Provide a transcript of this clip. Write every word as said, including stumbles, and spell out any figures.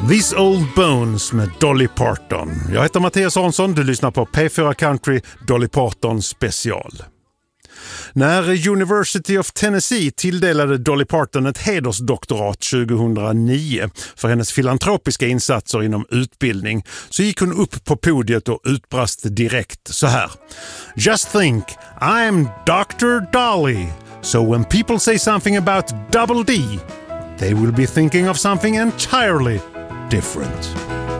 These Old Bones med Dolly Parton. Jag heter Mattias Hansson, du lyssnar på P fyra Country Dolly Parton special. När University of Tennessee tilldelade Dolly Parton ett hedersdoktorat tjugohundraniio för hennes filantropiska insatser inom utbildning så gick hon upp på podiet och utbrast direkt så här. Just think, I'm doctor Dolly. So when people say something about double D, they will be thinking of something entirely different.